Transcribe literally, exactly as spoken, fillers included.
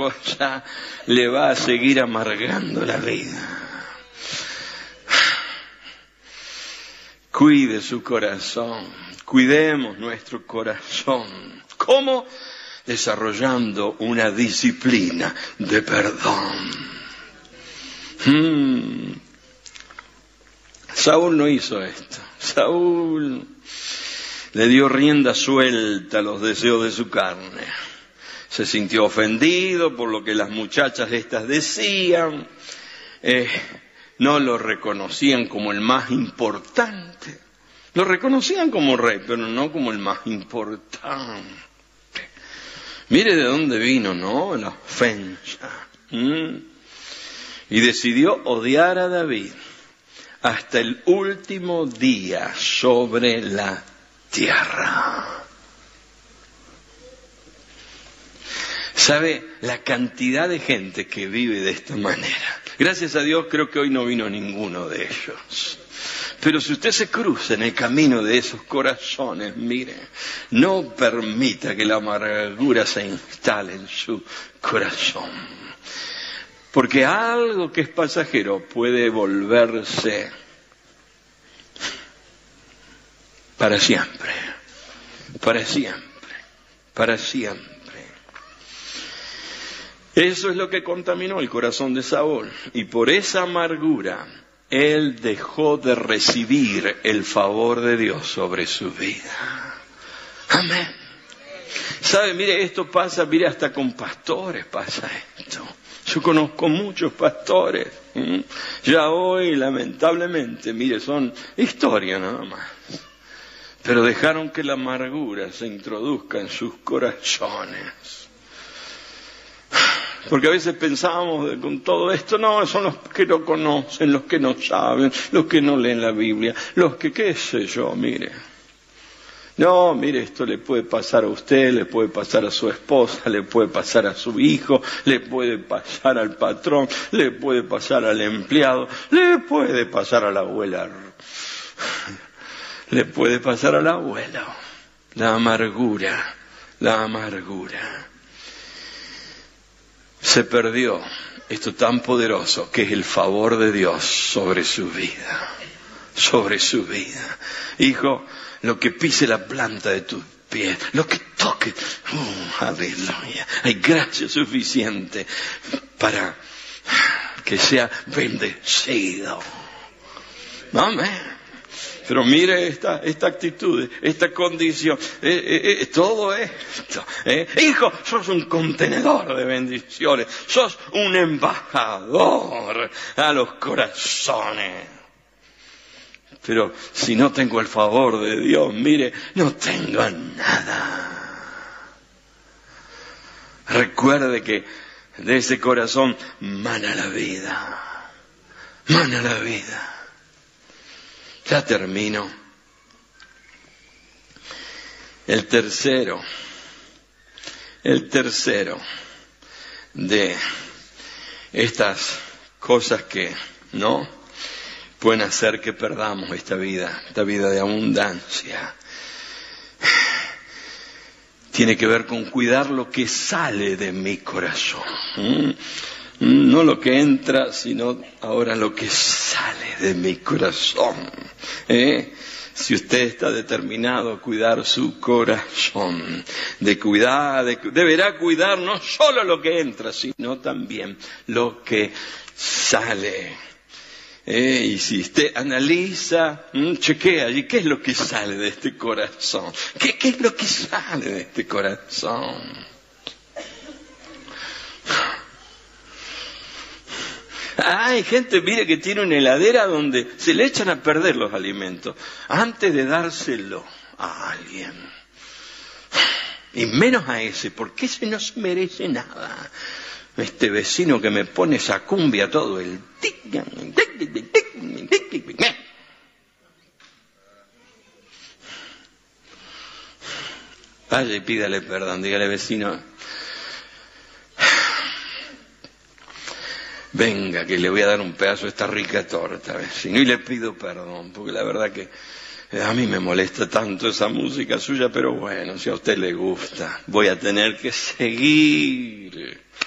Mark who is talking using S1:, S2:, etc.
S1: cosa le va a seguir amargando la vida. Cuide su corazón, cuidemos nuestro corazón. ¿Cómo? Desarrollando una disciplina de perdón. Hmm. Saúl no hizo esto. Saúl le dio rienda suelta a los deseos de su carne. Se sintió ofendido por lo que las muchachas estas decían. Eh, no lo reconocían como el más importante. Lo reconocían como rey, pero no como el más importante. Mire de dónde vino, ¿no? La ofensa. ¿Mm? Y decidió odiar a David hasta el último día sobre la tierra. ¿Sabe la cantidad de gente que vive de esta manera? Gracias a Dios creo que hoy no vino ninguno de ellos. Pero si usted se cruza en el camino de esos corazones, mire, no permita que la amargura se instale en su corazón. Porque algo que es pasajero puede volverse para siempre, para siempre, para siempre. Eso es lo que contaminó el corazón de Saúl. Y por esa amargura, él dejó de recibir el favor de Dios sobre su vida. Amén. ¿Sabe? Mire, esto pasa, mire, hasta con pastores pasa esto. Yo conozco muchos pastores. ¿m? Ya hoy, lamentablemente, mire, son historia nada más. Pero dejaron que la amargura se introduzca en sus corazones. Porque a veces pensamos con todo esto, no, son los que no conocen, los que no saben, los que no leen la Biblia, los que, qué sé yo, mire. No, mire, esto le puede pasar a usted, le puede pasar a su esposa, le puede pasar a su hijo, le puede pasar al patrón, le puede pasar al empleado, le puede pasar a la abuela, le puede pasar a la abuela. La amargura, la amargura. Se perdió esto tan poderoso que es el favor de Dios sobre su vida, sobre su vida. Hijo, lo que pise la planta de tus pies, lo que toque, uh, aleluya, hay gracia suficiente para que sea bendecido. Amén. Pero mire esta, esta actitud, esta condición, eh, eh, eh, todo esto. Eh. Hijo, sos un contenedor de bendiciones, sos un embajador a los corazones. Pero si no tengo el favor de Dios, mire, no tengo nada. Recuerde que de ese corazón mana la vida, mana la vida. Ya termino. El tercero, el tercero de estas cosas que, ¿no?, pueden hacer que perdamos esta vida, esta vida de abundancia. Tiene que ver con cuidar lo que sale de mi corazón. ¿Mm? No lo que entra, sino ahora lo que sale de mi corazón. ¿Eh? Si usted está determinado a cuidar su corazón, de cuidar, de, deberá cuidar no solo lo que entra, sino también lo que sale. ¿Eh? Y si usted analiza, mmm, chequea allí, ¿qué es lo que sale de este corazón? ¿Qué, qué es lo que sale de este corazón? Hay gente, mire, que tiene una heladera donde se le echan a perder los alimentos antes de dárselo a alguien. Y menos a ese, porque ese no se merece nada. Este vecino que me pone esa cumbia todo el... Vaya y pídale perdón, dígale, vecino... Venga, que le voy a dar un pedazo de esta rica torta, vecino, y le pido perdón, porque la verdad que a mí me molesta tanto esa música suya, pero bueno, si a usted le gusta, voy a tener que seguir.